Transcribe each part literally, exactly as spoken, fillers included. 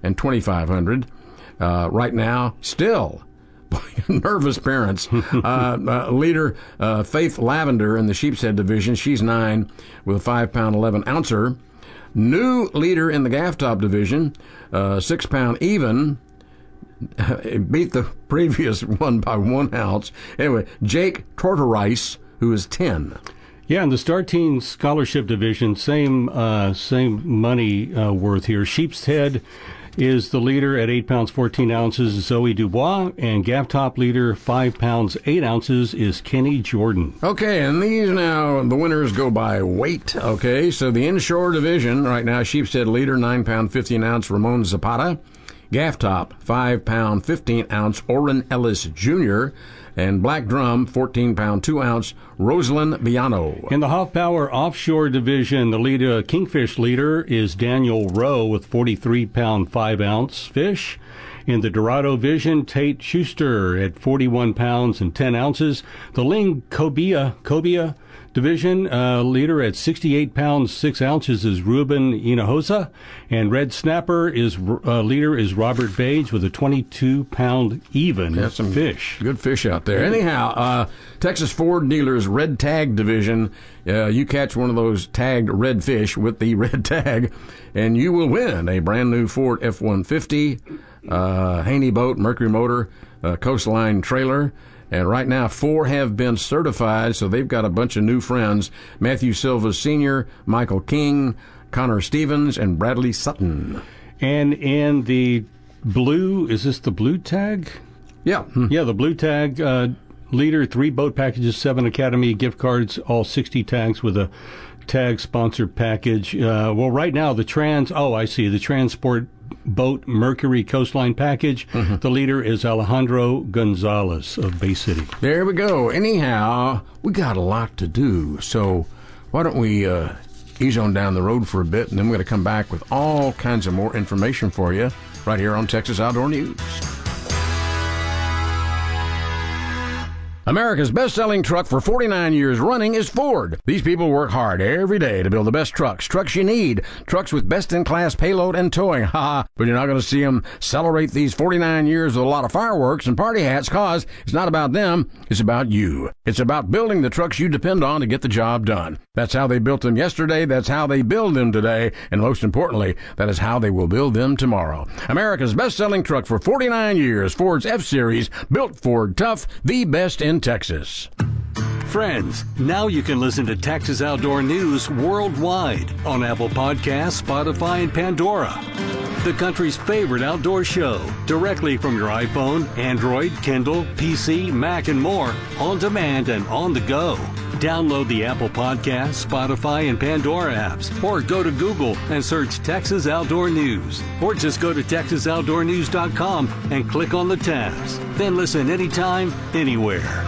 and twenty-five hundred. Uh, right now, still, nervous parents. uh, uh, leader uh, Faith Lavender in the Sheepshead division, she's nine with a five pound eleven ouncer. New leader in the Gaff Top division, uh, six pound even. It beat the previous one by one ounce. Anyway, Jake Tortorice, who is ten. Yeah, in the Star Teen Scholarship Division, same uh, same money uh, worth here. Sheepshead is the leader at eight pounds, fourteen ounces, Zoe Dubois, and Gaff Top leader, five pounds, eight ounces, is Kenny Jordan. Okay, and these now, the winners go by weight, okay? So the Inshore Division, right now, Sheepshead leader, nine pound, fifteen ounce, Ramon Zapata. Gaff Top, five pound, fifteen ounce, Orrin Ellis Junior And Black Drum, fourteen pound, two ounce, Rosalind Viano. In the Hoff Power Offshore Division, the leader, Kingfish leader is Daniel Rowe with forty-three pound, five ounce fish. In the Dorado Vision, Tate Schuster at forty-one pounds and ten ounces. The Ling Cobia, Cobia Division, uh, leader at sixty-eight pounds, six ounces is Ruben Hinojosa. And Red Snapper is uh, leader is Robert Bage with a twenty-two pound even That's some fish. Good fish out there. Anyhow, uh, Texas Ford Dealers Red Tag Division, uh, you catch one of those tagged red fish with the red tag, and you will win a brand new Ford F one fifty, uh, Haney boat, Mercury motor, uh, Coastline trailer. And right now, four have been certified, so they've got a bunch of new friends. Matthew Silva Senior, Michael King, Connor Stevens, and Bradley Sutton. And in the blue, is this the blue tag? Yeah. Yeah, the blue tag uh, leader, three boat packages, seven Academy gift cards, all sixty tags with a tag sponsored package. Uh, well, right now, the trans, oh, I see, the transport boat Mercury Coastline package. Mm-hmm. The leader is Alejandro Gonzalez of Bay City. There we go. Anyhow, we got a lot to do, so why don't we uh, ease on down the road for a bit, and then we're going to come back with all kinds of more information for you right here on Texas Outdoor News. America's best-selling truck for forty-nine years running is Ford. These people work hard every day to build the best trucks, trucks you need, trucks with best-in-class payload and towing. Ha! But you're not going to see them celebrate these forty-nine years with a lot of fireworks and party hats, cause it's not about them, it's about you. It's about building the trucks you depend on to get the job done. That's how they built them yesterday, that's how they build them today, and most importantly, that is how they will build them tomorrow. America's best-selling truck for forty-nine years, Ford's F-Series, built Ford tough, the best in Texas. Friends, now you can listen to Texas Outdoor News worldwide on Apple Podcasts, Spotify, and Pandora. The country's favorite outdoor show, directly from your iPhone, Android, Kindle, P C, Mac, and more, on demand and on the go. Download the Apple Podcasts, Spotify, and Pandora apps, or go to Google and search Texas Outdoor News. Or just go to texas outdoor news dot com and click on the tabs. Then listen anytime, anywhere.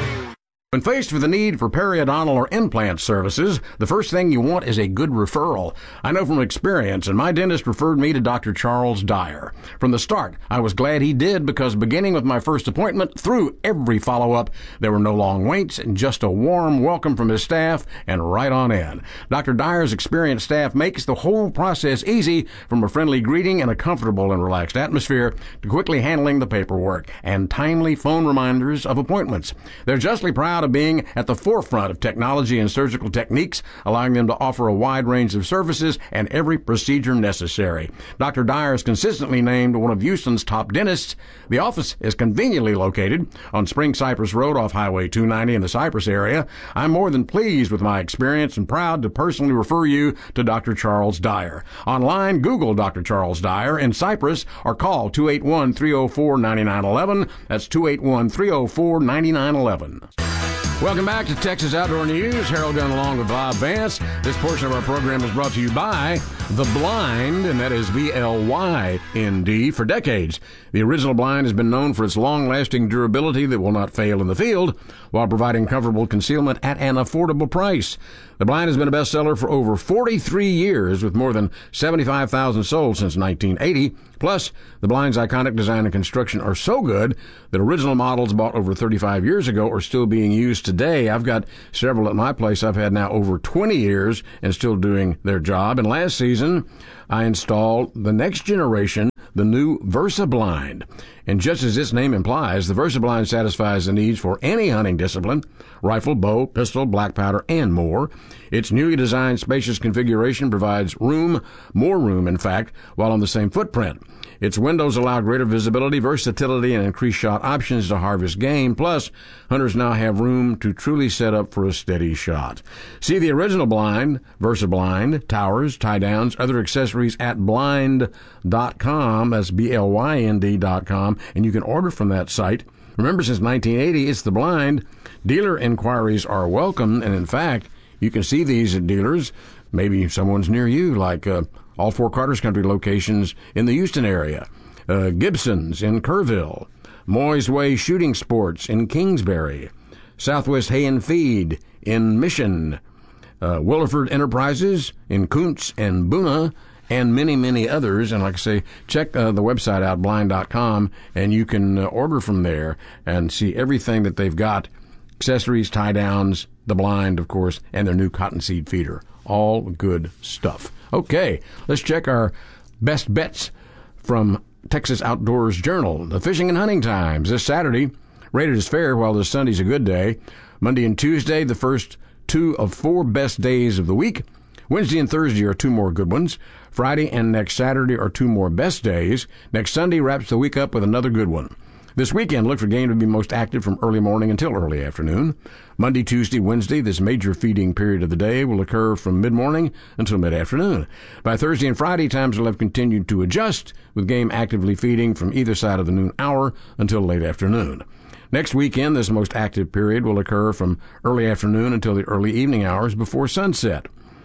When faced with the need for periodontal or implant services, the first thing you want is a good referral. I know from experience, and my dentist referred me to Doctor Charles Dyer. From the start, I was glad he did, because beginning with my first appointment through every follow-up, there were no long waits and just a warm welcome from his staff and right on in. Doctor Dyer's experienced staff makes the whole process easy, from a friendly greeting and a comfortable and relaxed atmosphere to quickly handling the paperwork and timely phone reminders of appointments. They're justly proud of being at the forefront of technology and surgical techniques, allowing them to offer a wide range of services and every procedure necessary. Doctor Dyer is consistently named one of Houston's top dentists. The office is conveniently located on Spring Cypress Road off Highway two ninety in the Cypress area. I'm more than pleased with my experience and proud to personally refer you to Doctor Charles Dyer. Online, Google Doctor Charles Dyer in Cypress or call two eight one, three oh four, nine nine one one. That's two eight one, three oh four, nine nine one one. Welcome back to Texas Outdoor News. Harold Gunn along with Bob Vance. This portion of our program is brought to you by The Blind, and that is V L Y N D. For decades, the original blind has been known for its long-lasting durability that will not fail in the field, while providing comfortable concealment at an affordable price. The Blind has been a bestseller for over forty-three years, with more than seventy-five thousand sold since nineteen eighty. Plus, the Blind's iconic design and construction are so good that original models bought over thirty-five years ago are still being used today. I've got several at my place I've had now over twenty years and still doing their job. And last season, I installed the next generation the new Versa Blind. And just as its name implies, the Versa Blind satisfies the needs for any hunting discipline, rifle, bow, pistol, black powder, and more. Its newly designed spacious configuration provides room, more room in fact, while on the same footprint. Its windows allow greater visibility, versatility, and increased shot options to harvest game. Plus, hunters now have room to truly set up for a steady shot. See the original blind, Versa Blind, towers, tie-downs, other accessories at blind dot com. That's B L Y N D dot com. And you can order from that site. Remember, since nineteen eighty, it's the blind. Dealer inquiries are welcome, and in fact, you can see these at dealers. Maybe someone's near you, like uh, all four Carter's Country locations in the Houston area, uh, Gibson's in Kerrville, Moy's Way Shooting Sports in Kingsbury, Southwest Hay and Feed in Mission, uh, Williford Enterprises in Kuntz and Boona, and many, many others. And like I say, check uh, the website out, blind dot com, and you can uh, order from there and see everything that they've got, accessories, tie-downs, the blind, of course, and their new cottonseed feeder. All good stuff. Okay, let's check our best bets from Texas Outdoors Journal. The Fishing and Hunting Times this Saturday, rated as fair while this Sunday's a good day. Monday and Tuesday, the first two of four best days of the week. Wednesday and Thursday are two more good ones. Friday and next Saturday are two more best days. Next Sunday wraps the week up with another good one. This weekend, look for game to be most active from early morning until early afternoon. Monday, Tuesday, Wednesday, this major feeding period of the day will occur from mid-morning until mid-afternoon. By Thursday and Friday, times will have continued to adjust, with game actively feeding from either side of the noon hour until late afternoon. Next weekend, this most active period will occur from early afternoon until the early evening hours before sunset.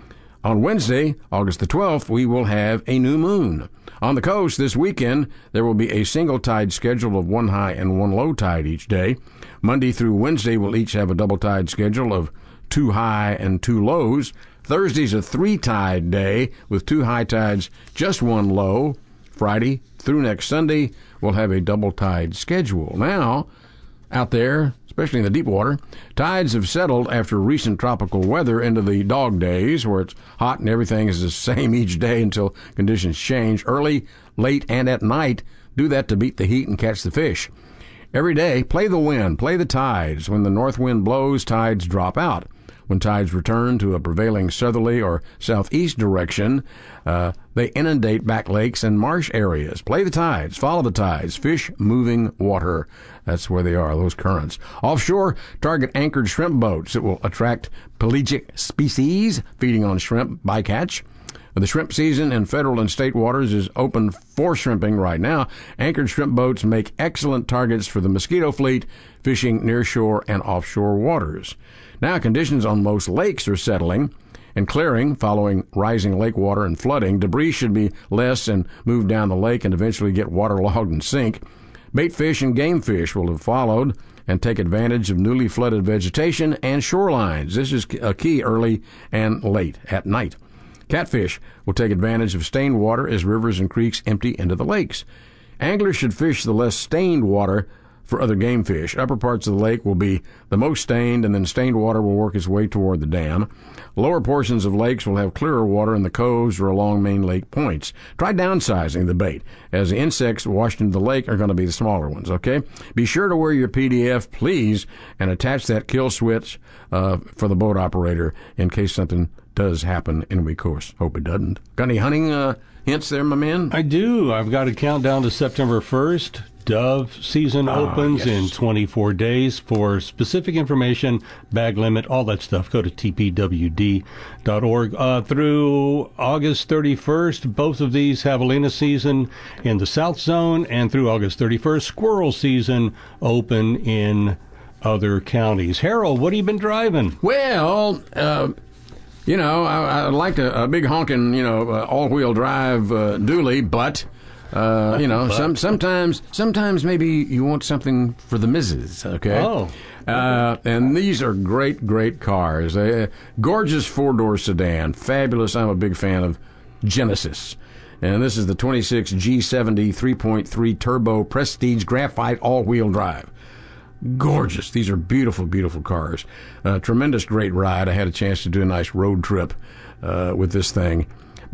On Wednesday, August the twelfth, we will have a new moon. On the coast this weekend, there will be a single tide schedule of one high and one low tide each day. Monday through Wednesday will each have a double tide schedule of two high and two lows. Thursday's a three tide day with two high tides, just one low. Friday through next Sunday, we'll have a double tide schedule. Now, out there, especially in the deep water, tides have settled after recent tropical weather into the dog days, where it's hot and everything is the same each day until conditions change. Early, late, and at night, do that to beat the heat and catch the fish. Every day, play the wind, play the tides. When the north wind blows, tides drop out. When tides return to a prevailing southerly or southeast direction, uh, they inundate back lakes and marsh areas. Play the tides, follow the tides, fish moving water. That's where they are, those currents. Offshore, target anchored shrimp boats. It will attract pelagic species feeding on shrimp bycatch. The shrimp season in federal and state waters is open for shrimping right now. Anchored shrimp boats make excellent targets for the mosquito fleet fishing near shore and offshore waters. Now, conditions on most lakes are settling and clearing following rising lake water and flooding. Debris should be less and move down the lake and eventually get waterlogged and sink. Bait fish and game fish will have followed and take advantage of newly flooded vegetation and shorelines. This is a key early and late at night. Catfish will take advantage of stained water as rivers and creeks empty into the lakes. Anglers should fish the less stained water for other game fish. Upper parts of the lake will be the most stained, and then stained water will work its way toward the dam. Lower portions of lakes will have clearer water in the coves or along main lake points. Try downsizing the bait, as the insects washed into the lake are going to be the smaller ones, okay? Be sure to wear your P D F, please, and attach that kill switch uh, for the boat operator in case something does happen, and we, of course, hope it doesn't. Got any hunting uh, hints there, my man? I do. I've got a countdown to September first. Dove season oh, opens yes. in twenty-four days. For specific information, bag limit, all that stuff, go to T P W D dot org. Uh, through August thirty-first, both of these javelina season in the South Zone, and through August thirty-first, squirrel season open in other counties. Harold, what have you been driving? Well, uh, you know, I, I like a, a big honking, you know, uh, all-wheel drive uh, dually, but... Uh, you know, some sometimes sometimes maybe you want something for the missus, okay? Oh. Uh, and these are great, great cars. They, gorgeous four-door sedan, fabulous. I'm a big fan of Genesis. And this is the twenty-six G seventy three point three turbo prestige graphite all-wheel drive. Gorgeous. These are beautiful, beautiful cars. Uh, tremendous, great ride. I had a chance to do a nice road trip uh, with this thing.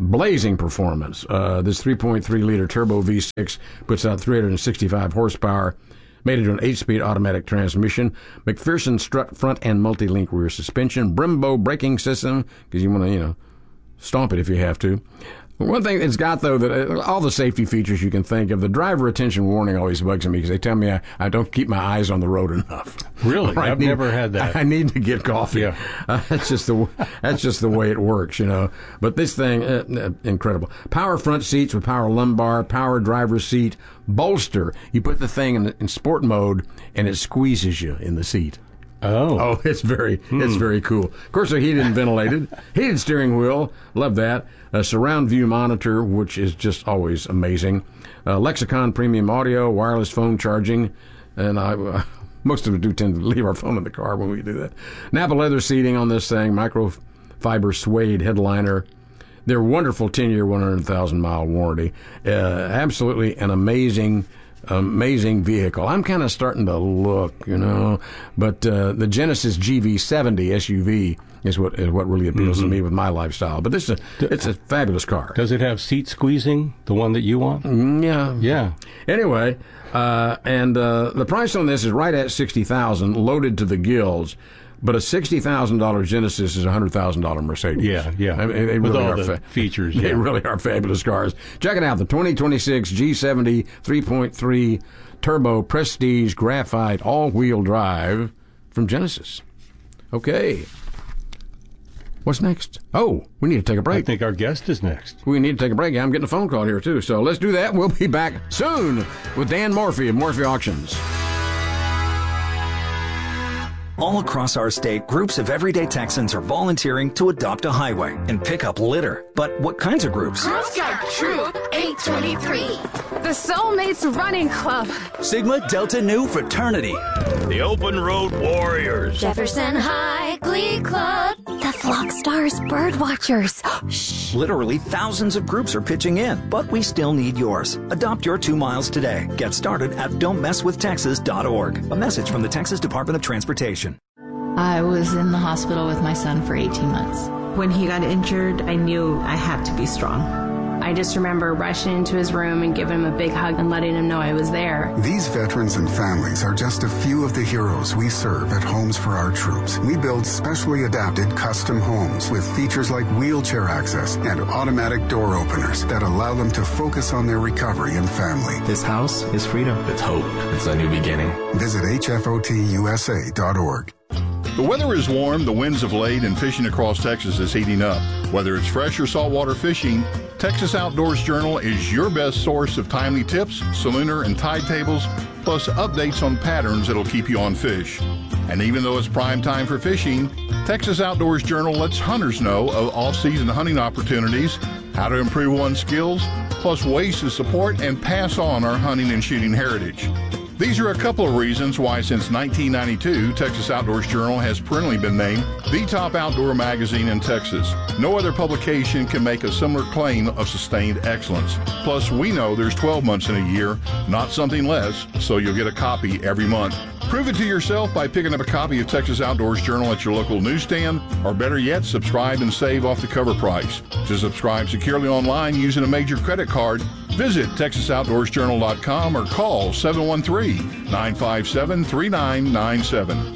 blazing performance. Uh, this three point three liter turbo V six puts out three hundred sixty-five horsepower, made it an eight-speed automatic transmission, McPherson strut front and multi-link rear suspension, Brembo braking system, because you want to, you know, stomp it if you have to. One thing it's got, though, that uh, all the safety features you can think of, the driver attention warning always bugs me because they tell me I, I don't keep my eyes on the road enough. Really? I've need, never had that. I, I need to get coffee. Yeah. Uh, that's just the that's just the way it works, you know. But this thing, uh, uh, incredible. Power front seats with power lumbar, power driver's seat, bolster. You put the thing in, in sport mode, and it squeezes you in the seat. Oh. Oh, it's very, hmm. it's very cool. Of course, they're heated and ventilated. Heated steering wheel. Love that. A surround view monitor, which is just always amazing. Uh, Lexicon premium audio, wireless phone charging. And I, uh, most of us do tend to leave our phone in the car when we do that. Napa leather seating on this thing. Microfiber suede headliner. Their wonderful ten-year, one hundred thousand mile warranty. Uh, absolutely an amazing Amazing vehicle. I'm kind of starting to look, you know, but uh, the Genesis G V seventy S U V is what is what really appeals mm-hmm. to me with my lifestyle. But this is a, it's a fabulous car. Does it have seat squeezing, the one that you want? Mm, yeah. Yeah. Anyway, uh, and uh, the price on this is right at sixty thousand dollars, loaded to the gills. But a sixty thousand dollars Genesis is a one hundred thousand dollars Mercedes. Yeah, yeah. I mean, they With really all are the fa- features. They yeah. really are fabulous cars. Check it out, the twenty twenty-six G seventy three point three Turbo Prestige Graphite all-wheel drive from Genesis. Okay. What's next? Oh, we need to take a break. I think our guest is next. We need to take a break. I'm getting a phone call here, too. So let's do that. We'll be back soon with Dan Morphy of Morphy Auctions. All across our state, groups of everyday Texans are volunteering to adopt a highway and pick up litter. But what kinds of groups? Girl Scout Troop eight twenty-three. The Soulmates Running Club. Sigma Delta Nu Fraternity. The Open Road Warriors. Jefferson High Glee Club. The Flock Stars Bird Watchers. Shh. Literally thousands of groups are pitching in, but we still need yours. Adopt your two miles today. Get started at don't mess with texas dot org. A message from the Texas Department of Transportation. I was in the hospital with my son for eighteen months. When he got injured, I knew I had to be strong. I just remember rushing into his room and giving him a big hug and letting him know I was there. These veterans and families are just a few of the heroes we serve at Homes for Our Troops. We build specially adapted custom homes with features like wheelchair access and automatic door openers that allow them to focus on their recovery and family. This house is freedom. It's hope. It's a new beginning. Visit H F O T U S A dot org. The weather is warm, the winds have laid, and fishing across Texas is heating up. Whether it's fresh or saltwater fishing, Texas Outdoors Journal is your best source of timely tips, salooner and tide tables, plus updates on patterns that'll keep you on fish. And even though it's prime time for fishing, Texas Outdoors Journal lets hunters know of off-season hunting opportunities, how to improve one's skills, plus ways to support and pass on our hunting and shooting heritage. These are a couple of reasons why since nineteen ninety-two, Texas Outdoors Journal has perennially been named the top outdoor magazine in Texas. No other publication can make a similar claim of sustained excellence. Plus, we know there's twelve months in a year, not something less, so you'll get a copy every month. Prove it to yourself by picking up a copy of Texas Outdoors Journal at your local newsstand, or better yet, subscribe and save off the cover price. To subscribe securely online using a major credit card, visit texas outdoors journal dot com or call seven one three, nine five seven, three nine nine seven.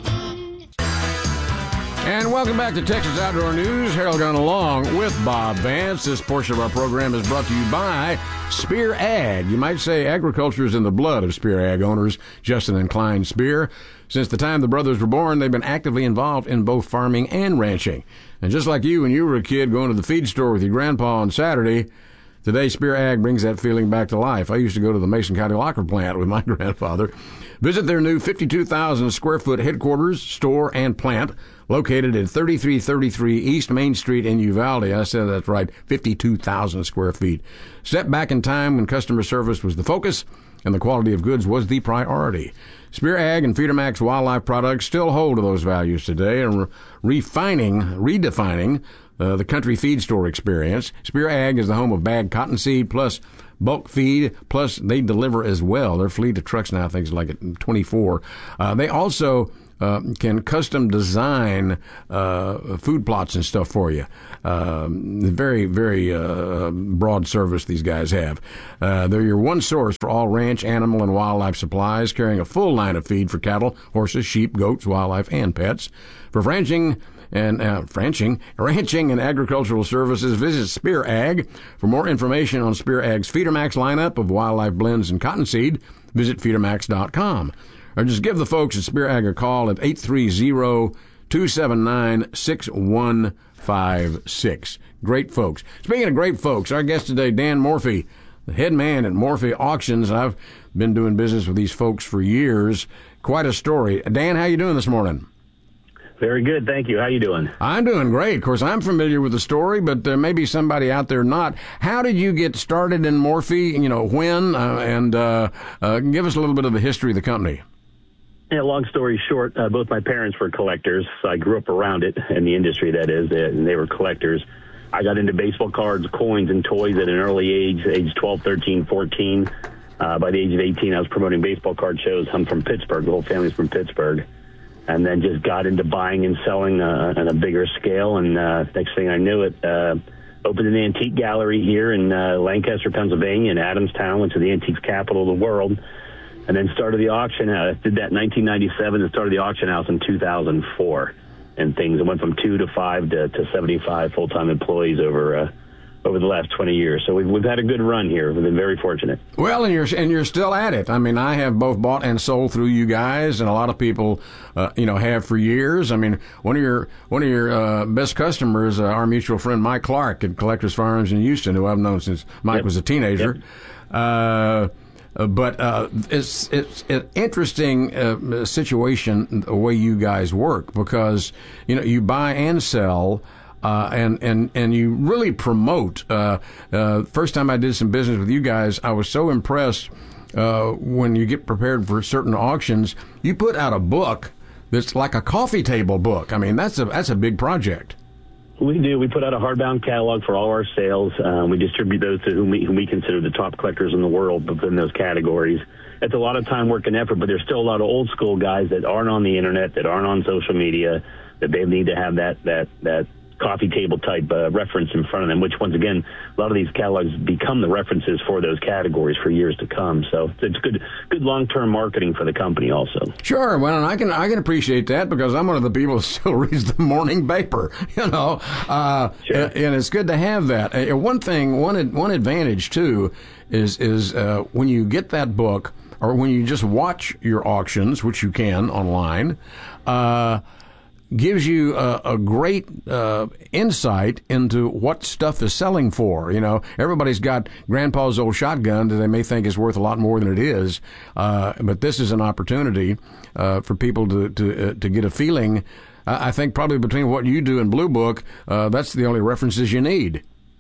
And welcome back to Texas Outdoor News. Harold Gunn along with Bob Vance. This portion of our program is brought to you by Spear Ag. You might say agriculture is in the blood of Spear Ag owners Justin and Klein Spear. Since the time the brothers were born, they've been actively involved in both farming and ranching. And just like you when you were a kid going to the feed store with your grandpa on Saturday, today Spear Ag brings that feeling back to life. I used to go to the Mason County Locker plant with my grandfather. Visit their new fifty-two thousand square foot headquarters, store, and plant located at thirty-three thirty-three East Main Street in Uvalde. I said that's right, fifty-two thousand square feet. Step back in time when customer service was the focus and the quality of goods was the priority. Spear Ag and FeederMax Wildlife products still hold to those values today and re- refining, redefining uh, the country feed store experience. Spear Ag is the home of bagged cottonseed plus bulk feed, plus they deliver as well. Their fleet of trucks now, I think, is like at twenty-four. Uh, they also uh, can custom design uh, food plots and stuff for you. Uh, very, very uh, broad service these guys have. Uh, they're your one source for all ranch, animal, and wildlife supplies, carrying a full line of feed for cattle, horses, sheep, goats, wildlife, and pets. For ranching and uh, ranching, ranching and agricultural services, visit Spear Ag. For more information on Spear Ag's FeederMax lineup of wildlife blends and cottonseed, visit feeder max dot com. Or just give the folks at Spear Ag a call at eight three zero, two seven nine, six one five six. Great folks. Speaking of great folks, our guest today, Dan Morphy, the head man at Morphy Auctions. I've been doing business with these folks for years. Quite a story. Dan, how you doing this morning? Very good, thank you. How you doing? I'm doing great. Of course, I'm familiar with the story, but there may be somebody out there not. How did you get started in Morphy? You know, when? Uh, and uh, uh, give us a little bit of the history of the company. Yeah, long story short, uh, both my parents were collectors. So I grew up around it, in the industry, that is, and they were collectors. I got into baseball cards, coins, and toys at an early age, age twelve, thirteen, fourteen. Uh, by the age of eighteen, I was promoting baseball card shows. I'm from Pittsburgh. The whole family's from Pittsburgh. And then just got into buying and selling uh, on a bigger scale. And uh, next thing I knew it, uh, opened an antique gallery here in uh, Lancaster, Pennsylvania, in Adamstown, which is the antiques capital of the world. And then started the auction. I uh, did that in nineteen ninety-seven and started the auction house in two thousand four. And things went from two to five to, to seventy-five full-time employees over uh, over the last twenty years. So we've, we've had a good run here. We've been very fortunate. Well, and you're and you're still at it. I mean, I have both bought and sold through you guys, and a lot of people, uh, you know, have for years. I mean, one of your one of your uh, best customers, uh, our mutual friend Mike Clark at Collectors Firearms in Houston, who I've known since Mike yep. was a teenager. Yep. Uh, but uh, it's it's an interesting uh, situation the way you guys work, because you know you buy and sell. Uh, and, and, and you really promote. Uh, uh, first time I did some business with you guys, I was so impressed uh, when you get prepared for certain auctions. You put out a book that's like a coffee table book. I mean, that's a that's a big project. We do. We put out a hardbound catalog for all our sales. Um, we distribute those to whom we, whom we consider the top collectors in the world within those categories. It's a lot of time, work, and effort, but there's still a lot of old school guys that aren't on the internet, that aren't on social media, that they need to have that that that. coffee table type uh, reference in front of them, which once again, a lot of these catalogs become the references for those categories for years to come. So it's good, good long-term marketing for the company also. Sure. Well, and I can I can appreciate that, because I'm one of the people who still reads the morning paper. You know, uh, sure. and, and it's good to have that. Uh, one thing, one one advantage too, is is uh, when you get that book, or when you just watch your auctions, which you can online. Uh, gives you a, a great uh, insight into what stuff is selling for. You know, everybody's got grandpa's old shotgun that they may think is worth a lot more than it is, uh, but this is an opportunity uh, for people to to, uh, to get a feeling. I think probably between what you do and Blue Book, uh, that's the only references you need.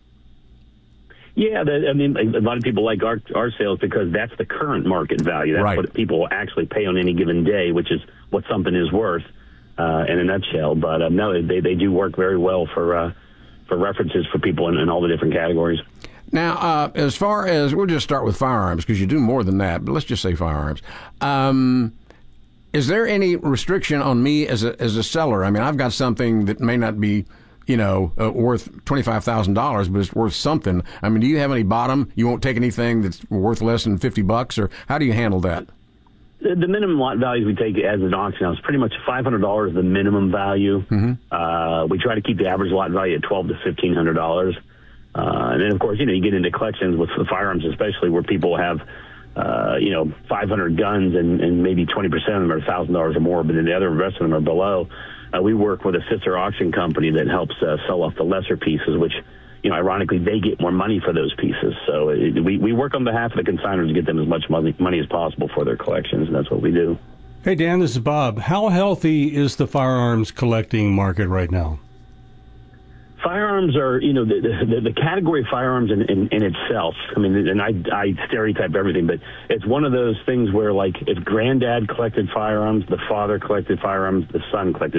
Yeah, the, I mean, a lot of people like our our sales because that's the current market value. That's right. What people will actually pay on any given day, which is what something is worth. Uh, in a nutshell, but uh, no, they they do work very well for uh, for references for people in, in all the different categories. Now, uh, as far as we'll just start with firearms, because you do more than that, but let's just say firearms. Um, is there any restriction on me as a as a seller? I mean, I've got something that may not be, you know, uh, worth twenty-five thousand dollars, but it's worth something. I mean, do you have any bottom? You won't take anything that's worth less than fifty bucks, or how do you handle that? The minimum lot values we take as an auction house, pretty much five hundred dollars is the minimum value. Mm-hmm. Uh, we try to keep the average lot value at twelve to fifteen hundred dollars. Uh, and then, of course, you know, you get into collections with the firearms, especially where people have, uh, you know, five hundred guns and, and maybe twenty percent of them are one thousand dollars or more, but then the other rest of them are below. Uh, we work with a sister auction company that helps uh, sell off the lesser pieces, which, you know, ironically, they get more money for those pieces. So it, we, we work on behalf of the consignors to get them as much money, money as possible for their collections, and that's what we do. Hey, Dan, this is Bob. How healthy is the firearms collecting market right now? Firearms are, you know, the, the, the category of firearms in, in, in itself, I mean, and I, I stereotype everything, but it's one of those things where, like, if granddad collected firearms, the father collected firearms, the son collected